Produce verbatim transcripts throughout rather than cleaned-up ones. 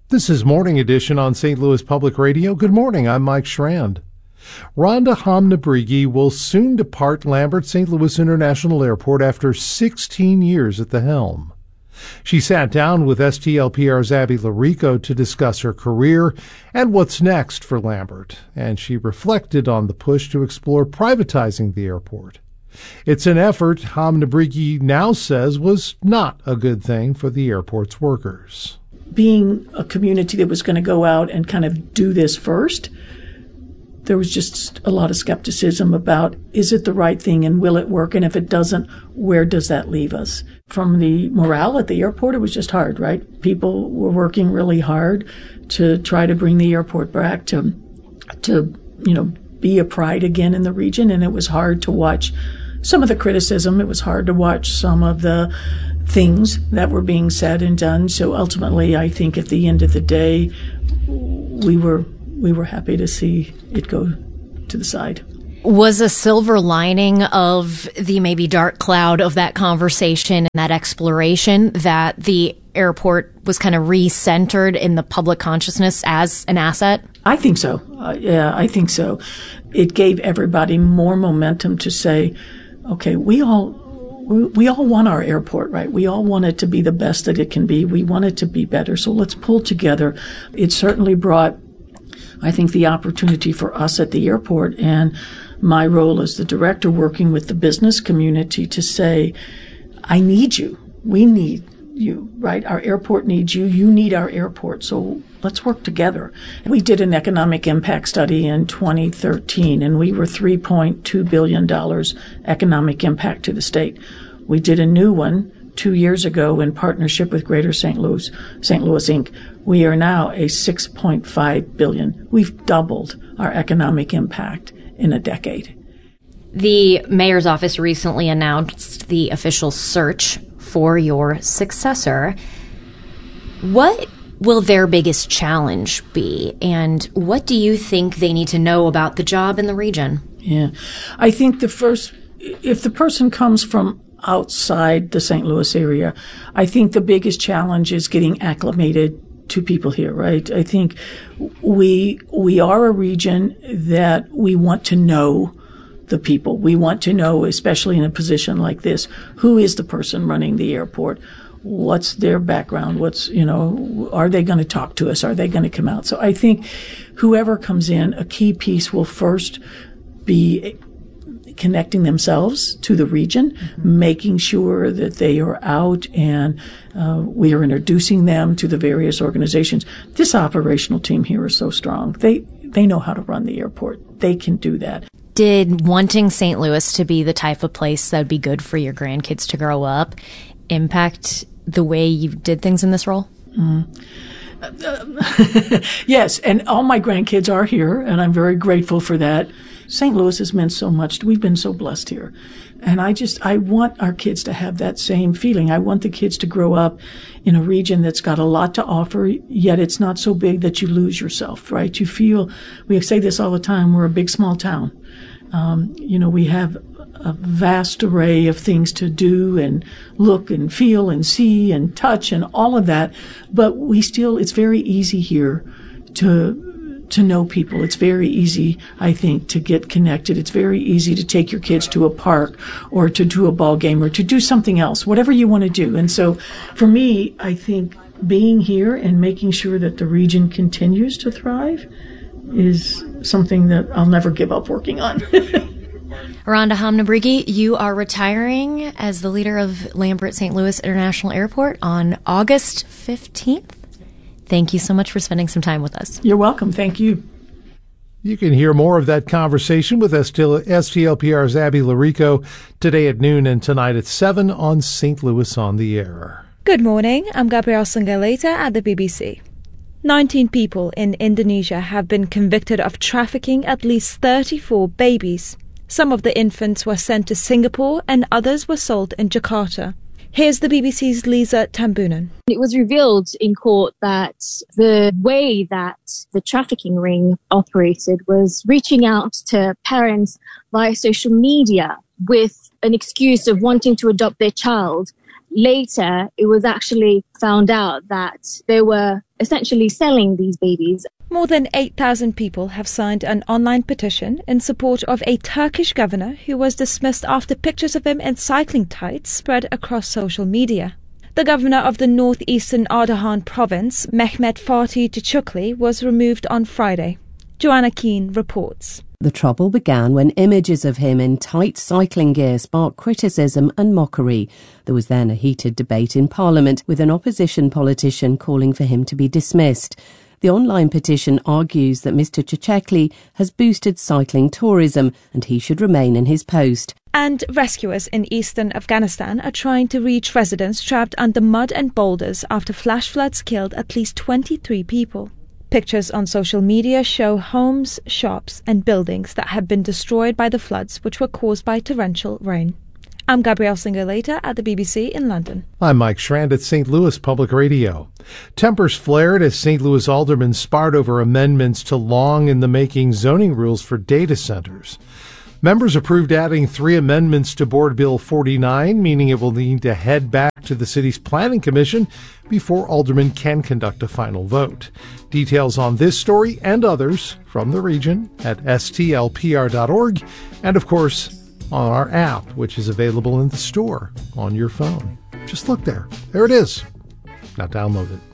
This is Morning Edition on Saint Louis Public Radio. Good morning, I'm Mike Schrand. Rhonda Hamnabrigi will soon depart Lambert Saint Louis International Airport after sixteen years at the helm. She sat down with S T L P R's Abby Larico to discuss her career and what's next for Lambert, and she reflected on the push to explore privatizing the airport. It's an effort Hamnabrigi now says was not a good thing for the airport's workers. Being a community that was going to go out and kind of do this first, there was just a lot of skepticism about, is it the right thing and will it work? And if it doesn't, where does that leave us? From the morale at the airport, it was just hard, right? People were working really hard to try to bring the airport back to, to, you know, be a pride again in the region. And it was hard to watch some of the criticism. It was hard to watch some of the things that were being said and done. So ultimately, I think at the end of the day, we were we were happy to see it go to the side. Was a silver lining of the maybe dark cloud of that conversation and that exploration that the airport was kind of re-centered in the public consciousness as an asset? I think so. Uh, yeah, I think so. It gave everybody more momentum to say, okay, we all we, we all want our airport, right? We all want it to be the best that it can be. We want it to be better. So let's pull together. It certainly brought, I think, the opportunity for us at the airport and my role as the director working with the business community to say, I need you. We need you, right? Our airport needs you. You need our airport. So let's work together. We did an economic impact study in twenty thirteen, and we were three point two billion dollars economic impact to the state. We did a new one two years ago in partnership with Greater Saint Louis, Saint Louis Incorporated. We are now a six point five billion dollars. We've doubled our economic impact in a decade. The mayor's office recently announced the official search for your successor. What will their biggest challenge be, and what do you think they need to know about the job in the region? Yeah, I think the first, if the person comes from outside the Saint Louis area, I think the biggest challenge is getting acclimated to people here, right? I think we we are a region that we want to know the people. We want to know, especially in a position like this, who is the person running the airport? What's their background? What's, you know, are they going to talk to us? Are they going to come out? So I think whoever comes in, a key piece will first be connecting themselves to the region, mm-hmm. making sure that they are out and uh, we are introducing them to the various organizations. This operational team here is so strong. They they know how to run the airport. They can do that. Did wanting Saint Louis to be the type of place that would be good for your grandkids to grow up impact the way you did things in this role? Mm. Uh, yes, and all my grandkids are here, and I'm very grateful for that. Saint Louis has meant so much. We've been so blessed here. And I just, I want our kids to have that same feeling. I want the kids to grow up in a region that's got a lot to offer, yet it's not so big that you lose yourself, right? You feel, we say this all the time, we're a big, small town. Um, you know, we have a vast array of things to do and look and feel and see and touch and all of that. But we still, it's very easy here to to know people. It's very easy, I think, to get connected. It's very easy to take your kids to a park or to do a ball game or to do something else, whatever you want to do. And so for me, I think being here and making sure that the region continues to thrive is something that I'll never give up working on. Rhonda Hamnabrigi, you are retiring as the leader of Lambert Saint Louis International Airport on August fifteenth. Thank you so much for spending some time with us. You're welcome. Thank you. You can hear more of that conversation with S T L P R's Abby Larico today at noon and tonight at seven on Saint Louis on the Air. Good morning. I'm Gabrielle Sangaleta at the B B C. nineteen people in Indonesia have been convicted of trafficking at least thirty-four babies. Some of the infants were sent to Singapore and others were sold in Jakarta. Here's the B B C's Lisa Tambunan. It was revealed in court that the way that the trafficking ring operated was reaching out to parents via social media with an excuse of wanting to adopt their child later, it was actually found out that they were essentially selling these babies. More than eight thousand people have signed an online petition in support of a Turkish governor who was dismissed after pictures of him in cycling tights spread across social media. The governor of the northeastern Ardahan province, Mehmet Fatih Çocuklu, was removed on Friday. Joanna Keane reports. The trouble began when images of him in tight cycling gear sparked criticism and mockery. There was then a heated debate in Parliament, with an opposition politician calling for him to be dismissed. The online petition argues that Mister Çocuklu has boosted cycling tourism and he should remain in his post. And rescuers in eastern Afghanistan are trying to reach residents trapped under mud and boulders after flash floods killed at least twenty-three people. Pictures on social media show homes, shops and buildings that have been destroyed by the floods which were caused by torrential rain. I'm Gabrielle Singer-Later at the B B C in London. I'm Mike Schrand at Saint Louis Public Radio. Tempers flared as Saint Louis aldermen sparred over amendments to long-in-the-making zoning rules for data centers. Members approved adding three amendments to Board Bill forty-nine, meaning it will need to head back to the city's planning commission before aldermen can conduct a final vote. Details on this story and others from the region at S T L P R dot org and, of course, on our app, which is available in the store on your phone. Just look there. There it is. Now download it.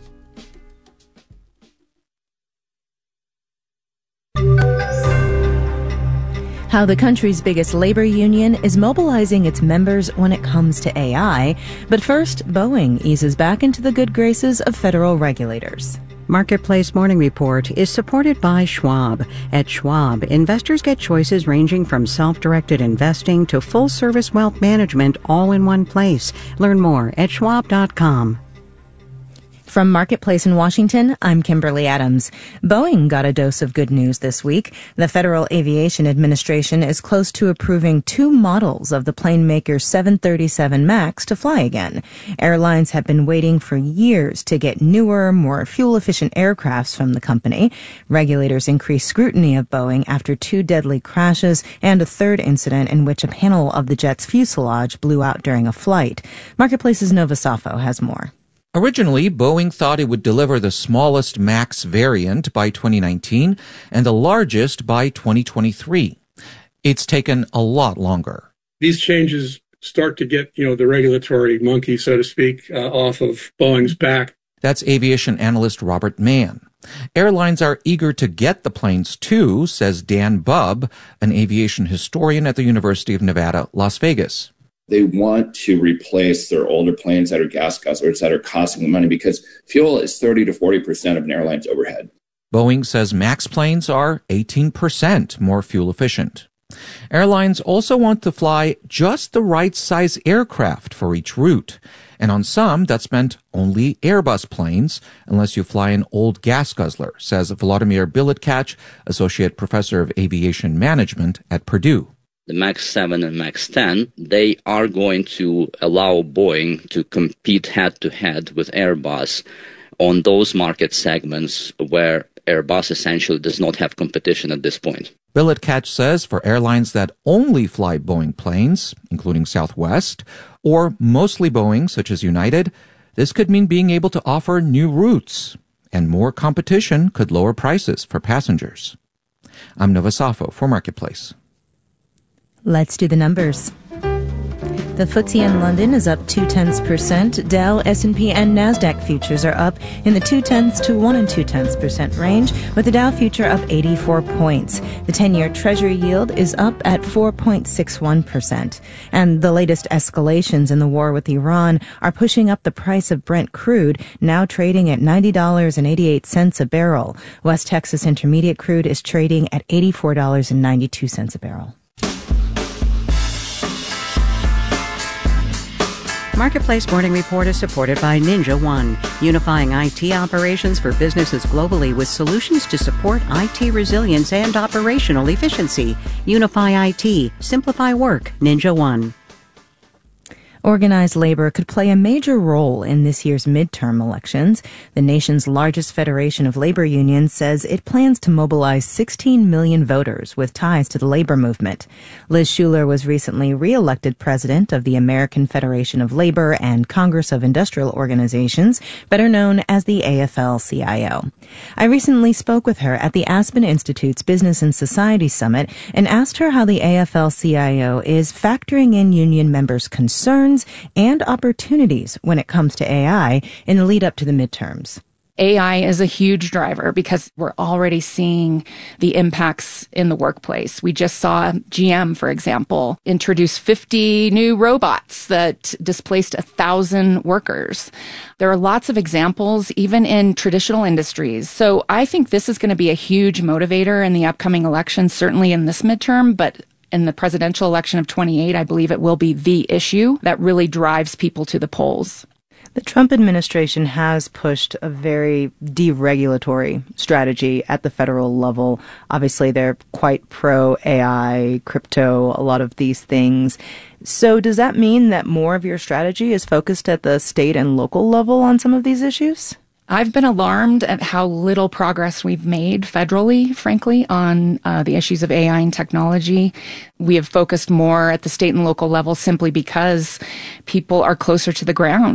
How the country's biggest labor union is mobilizing its members when it comes to A I. But first, Boeing eases back into the good graces of federal regulators. Marketplace Morning Report is supported by Schwab. At Schwab, investors get choices ranging from self-directed investing to full-service wealth management all in one place. Learn more at schwab dot com. From Marketplace in Washington, I'm Kimberly Adams. Boeing got a dose of good news this week. The Federal Aviation Administration is close to approving two models of the plane maker's seven thirty-seven MAX to fly again. Airlines have been waiting for years to get newer, more fuel-efficient aircrafts from the company. Regulators increased scrutiny of Boeing after two deadly crashes and a third incident in which a panel of the jet's fuselage blew out during a flight. Marketplace's Nova Safo has more. Originally, Boeing thought it would deliver the smallest MAX variant by twenty nineteen and the largest by twenty twenty-three. It's taken a lot longer. These changes start to get, you know, the regulatory monkey, so to speak, uh, off of Boeing's back. That's aviation analyst Robert Mann. Airlines are eager to get the planes too, says Dan Bubb, an aviation historian at the University of Nevada, Las Vegas. They want to replace their older planes that are gas guzzlers, that are costing them money, because fuel is thirty to forty percent of an airline's overhead. Boeing says MAX planes are eighteen percent more fuel efficient. Airlines also want to fly just the right size aircraft for each route. And on some, that's meant only Airbus planes, unless you fly an old gas guzzler, says Vladimir Bilotkach, associate professor of aviation management at Purdue. The MAX seven and MAX ten, they are going to allow Boeing to compete head-to-head with Airbus on those market segments where Airbus essentially does not have competition at this point. Bilotkach says for airlines that only fly Boeing planes, including Southwest, or mostly Boeing, such as United, this could mean being able to offer new routes, and more competition could lower prices for passengers. I'm Nova Safo for Marketplace. Let's do the numbers. The F T S E in London is up two tenths percent. Dow, S and P, and Nasdaq futures are up in the two tenths to one and two tenths percent range, with the Dow future up eighty-four points. The ten-year Treasury yield is up at four point six one percent. And the latest escalations in the war with Iran are pushing up the price of Brent crude, now trading at ninety dollars and eighty-eight cents a barrel. West Texas Intermediate crude is trading at eighty-four dollars and ninety-two cents a barrel. Marketplace Morning Report is supported by Ninja One, unifying I T operations for businesses globally with solutions to support I T resilience and operational efficiency. Unify I T. Simplify work. Ninja One. Organized labor could play a major role in this year's midterm elections. The nation's largest federation of labor unions says it plans to mobilize sixteen million voters with ties to the labor movement. Liz Shuler was recently re-elected president of the American Federation of Labor and Congress of Industrial Organizations, better known as the A F L C I O. I recently spoke with her at the Aspen Institute's Business and Society Summit and asked her how the A F L C I O is factoring in union members' concerns and opportunities when it comes to A I in the lead up to the midterms. A I is a huge driver because we're already seeing the impacts in the workplace. We just saw G M, for example, introduce fifty new robots that displaced a thousand workers. There are lots of examples, even in traditional industries. So I think this is going to be a huge motivator in the upcoming election, certainly in this midterm, but in the presidential election of twenty-eight, I believe it will be the issue that really drives people to the polls. The Trump administration has pushed a very deregulatory strategy at the federal level. Obviously, they're quite pro-A I, crypto, a lot of these things. So does that mean that more of your strategy is focused at the state and local level on some of these issues? I've been alarmed at how little progress we've made federally, frankly, on uh, the issues of A I and technology. We have focused more at the state and local level simply because people are closer to the ground.